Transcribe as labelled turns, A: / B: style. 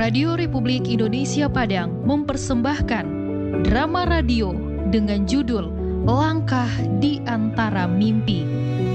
A: Radio Republik Indonesia Padang mempersembahkan drama radio dengan judul Langkah di Antara Mimpi.